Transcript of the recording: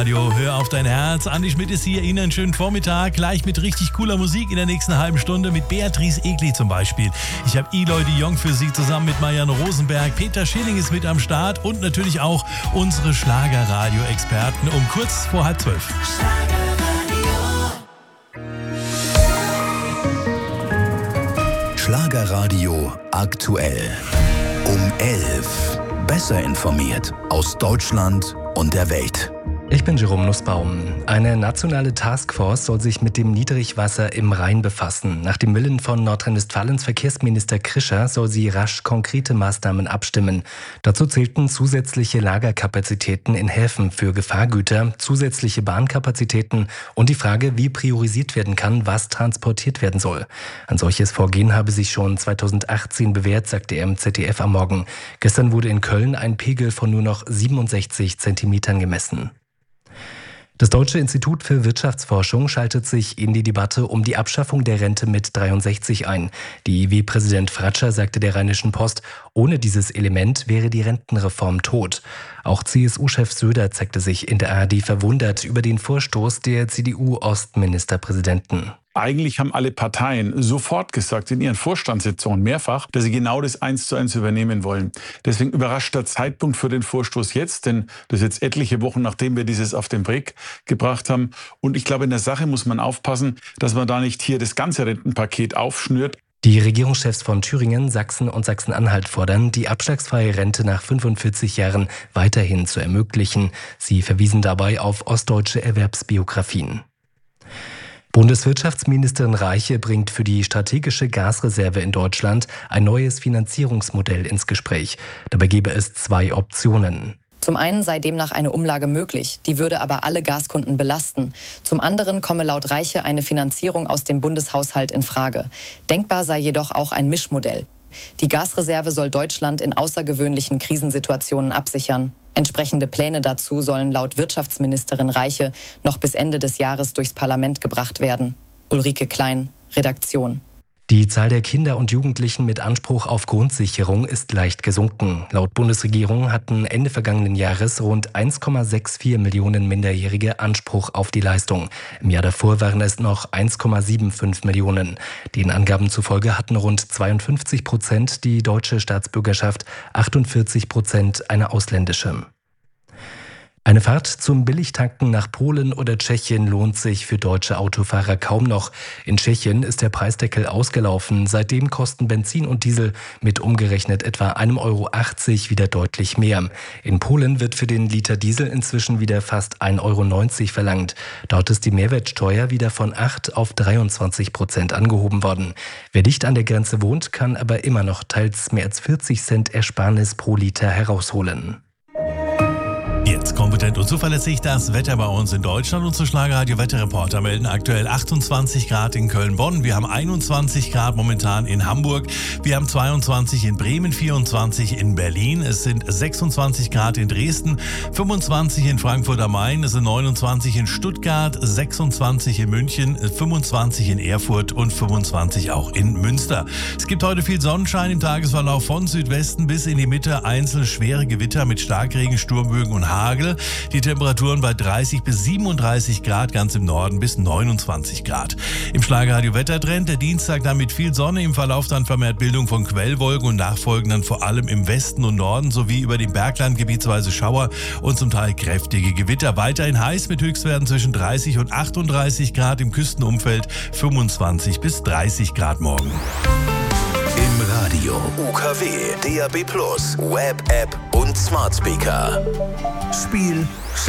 Schlagerradio. Hör auf dein Herz. Andi Schmidt ist hier. Ihnen einen schönen Vormittag. Gleich mit richtig cooler Musik in der nächsten halben Stunde. Mit Beatrice Egli zum Beispiel. Ich habe Eloy de Jong für Sie zusammen mit Marianne Rosenberg. Peter Schilling ist mit am Start. Und natürlich auch unsere Schlagerradio-Experten um kurz vor 11:30. Schlagerradio aktuell. Um 11. Besser informiert aus Deutschland und der Welt. Ich bin Jerome Nussbaum. Eine nationale Taskforce soll sich mit dem Niedrigwasser im Rhein befassen. Nach dem Willen von Nordrhein-Westfalens Verkehrsminister Krischer soll sie rasch konkrete Maßnahmen abstimmen. Dazu zählten zusätzliche Lagerkapazitäten in Häfen für Gefahrgüter, zusätzliche Bahnkapazitäten und die Frage, wie priorisiert werden kann, was transportiert werden soll. Ein solches Vorgehen habe sich schon 2018 bewährt, sagte er im ZDF am Morgen. Gestern wurde in Köln ein Pegel von nur noch 67 Zentimetern gemessen. Das Deutsche Institut für Wirtschaftsforschung schaltet sich in die Debatte um die Abschaffung der Rente mit 63 ein. DIW-Präsident Fratscher sagte der Rheinischen Post, ohne dieses Element wäre die Rentenreform tot. Auch CSU-Chef Söder zeigte sich in der ARD verwundert über den Vorstoß der CDU-Ostministerpräsidenten. Eigentlich haben alle Parteien sofort gesagt, in ihren Vorstandssitzungen mehrfach, dass sie genau das 1:1 übernehmen wollen. Deswegen überrascht der Zeitpunkt für den Vorstoß jetzt, denn das ist jetzt etliche Wochen, nachdem wir dieses auf den Weg gebracht haben. Und ich glaube, in der Sache muss man aufpassen, dass man da nicht hier das ganze Rentenpaket aufschnürt. Die Regierungschefs von Thüringen, Sachsen und Sachsen-Anhalt fordern, die abschlagsfreie Rente nach 45 Jahren weiterhin zu ermöglichen. Sie verwiesen dabei auf ostdeutsche Erwerbsbiografien. Bundeswirtschaftsministerin Reiche bringt für die strategische Gasreserve in Deutschland ein neues Finanzierungsmodell ins Gespräch. Dabei gebe es 2 Optionen. Zum einen sei demnach eine Umlage möglich, die würde aber alle Gaskunden belasten. Zum anderen komme laut Reiche eine Finanzierung aus dem Bundeshaushalt in Frage. Denkbar sei jedoch auch ein Mischmodell. Die Gasreserve soll Deutschland in außergewöhnlichen Krisensituationen absichern. Entsprechende Pläne dazu sollen laut Wirtschaftsministerin Reiche noch bis Ende des Jahres durchs Parlament gebracht werden. Ulrike Klein, Redaktion. Die Zahl der Kinder und Jugendlichen mit Anspruch auf Grundsicherung ist leicht gesunken. Laut Bundesregierung hatten Ende vergangenen Jahres rund 1,64 Millionen Minderjährige Anspruch auf die Leistung. Im Jahr davor waren es noch 1,75 Millionen. Den Angaben zufolge hatten rund 52% die deutsche Staatsbürgerschaft, 48% eine ausländische. Eine Fahrt zum Billigtanken nach Polen oder Tschechien lohnt sich für deutsche Autofahrer kaum noch. In Tschechien ist der Preisdeckel ausgelaufen. Seitdem kosten Benzin und Diesel mit umgerechnet etwa 1,80 € wieder deutlich mehr. In Polen wird für den Liter Diesel inzwischen wieder fast 1,90 € verlangt. Dort ist die Mehrwertsteuer wieder von 8 auf 23% angehoben worden. Wer dicht an der Grenze wohnt, kann aber immer noch teils mehr als 40 Cent Ersparnis pro Liter herausholen. Jetzt kompetent und zuverlässig das Wetter bei uns in Deutschland. Unsere Schlagerradio-Wetterreporter melden aktuell 28 Grad in Köln-Bonn. Wir haben 21 Grad momentan in Hamburg. Wir haben 22 in Bremen, 24 in Berlin. Es sind 26 Grad in Dresden, 25 in Frankfurt am Main. Es sind 29 in Stuttgart, 26 in München, 25 in Erfurt und 25 auch in Münster. Es gibt heute viel Sonnenschein im Tagesverlauf von Südwesten bis in die Mitte. Einzelne schwere Gewitter mit Starkregen, Sturmbögen und Hagel. Die Temperaturen bei 30 bis 37 Grad, ganz im Norden bis 29 Grad. Im Schlagerradio Wettertrend der Dienstag dann mit viel Sonne, im Verlauf dann vermehrt Bildung von Quellwolken und nachfolgend dann vor allem im Westen und Norden sowie über dem Bergland gebietsweise Schauer und zum Teil kräftige Gewitter. Weiterhin heiß mit Höchstwerten zwischen 30 und 38 Grad, im Küstenumfeld 25 bis 30 Grad morgen. Im Radio, UKW, DAB+, Web-App und Smart Speaker. Spiel